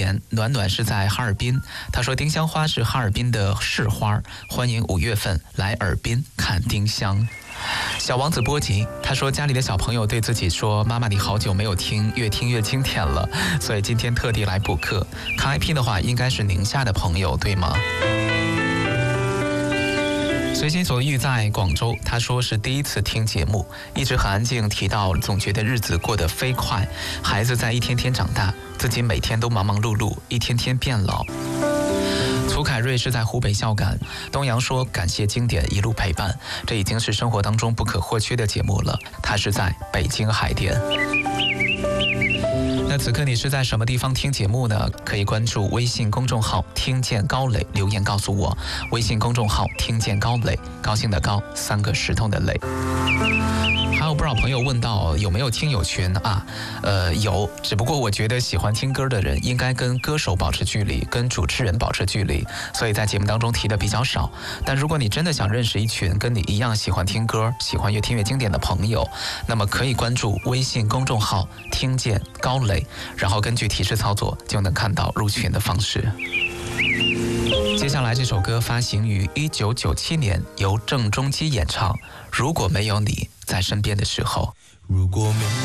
言，暖暖是在哈尔滨，他说丁香花是哈尔滨的市花，欢迎5月份来尔滨看丁香。小王子波吉他说家里的小朋友对自己说，妈妈你好久没有听，越听越经典了，所以今天特地来补课。看 IP 的话应该是宁夏的朋友对吗？随心所欲在广州，他说是第一次听节目，一直很安静，提到总觉得日子过得飞快，孩子在一天天长大，自己每天都忙忙碌碌，一天天变老。涂凯瑞是在湖北孝感，东阳说感谢经典一路陪伴，这已经是生活当中不可或缺的节目了。他是在北京海淀。那此刻你是在什么地方听节目呢？可以关注微信公众号听见高磊，留言告诉我。微信公众号听见高磊，高兴的高，3个石头的磊。还有不少朋友问到有没有听友群啊？有，只不过我觉得喜欢听歌的人应该跟歌手保持距离，跟主持人保持距离，所以在节目当中提的比较少。但如果你真的想认识一群跟你一样喜欢听歌、喜欢越听越经典的朋友，那么可以关注微信公众号听见高磊，然后根据提示操作就能看到入群的方式。接下来这首歌发行于1997年，由郑中基演唱。如果没有你在身边的时候。 如果没有